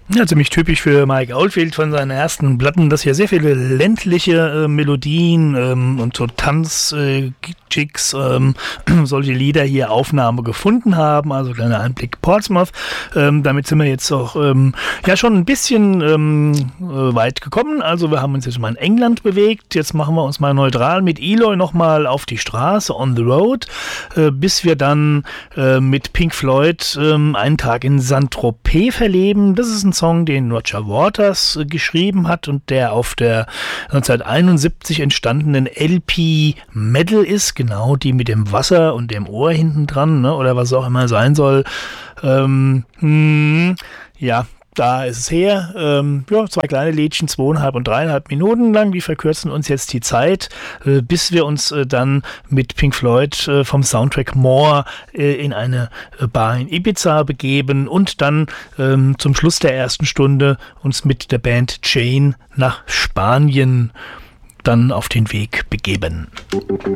Ja, ziemlich typisch für Mike Oldfield von seinen ersten Platten, dass hier sehr viele ländliche Melodien und so Tanzjigs, solche Lieder hier Aufnahme gefunden haben. Also kleiner Einblick Portsmouth. Damit sind wir jetzt auch ja schon ein bisschen weit gekommen. Also wir haben uns jetzt mal in England bewegt. Jetzt machen wir uns mal neutral mit Eloy nochmal auf die Straße, on the road, bis wir dann mit Pink Floyd einen Tag in Saint-Tropez verleben. Das ist ein Song, den Roger Waters geschrieben hat und der auf der 1971 entstandenen LP Metal ist, genau die mit dem Wasser und dem Ohr hinten dran, ne, oder was auch immer sein soll. Ja, da ist es her. Ja, 2 kleine Liedchen, 2,5 und 3,5 Minuten lang. Die verkürzen uns jetzt die Zeit, bis wir uns dann mit Pink Floyd vom Soundtrack More in eine Bar in Ibiza begeben und dann zum Schluss der ersten Stunde uns mit der Band Jane nach Spanien dann auf den Weg begeben.